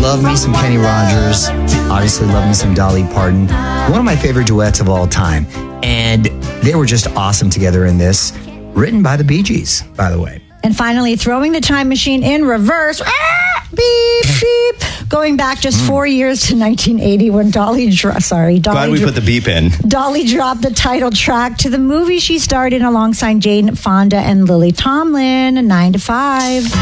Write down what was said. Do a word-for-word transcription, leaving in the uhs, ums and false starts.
love me some Kenny Rogers. Obviously love me some Dolly Parton. One of my favorite duets of all time. And they were just awesome together in this. Written by the Bee Gees, by the way. And finally, throwing the time machine in reverse. Ah, beep, beep. Going back just mm. four years to nineteen eighty when Dolly, dro- sorry, Dolly. Glad we dro- put the beep in. Dolly dropped the title track to the movie she starred in alongside Jane Fonda and Lily Tomlin, Nine to Five.